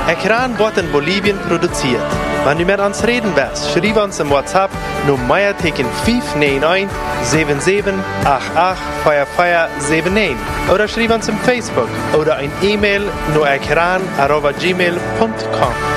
Ekran wird in Bolivien produziert. Wenn du mit uns reden willst, schreib uns im WhatsApp nur Meierteken 591 77 88 4479 oder schreib uns im Facebook oder ein E-Mail nur ekran@gmail.com.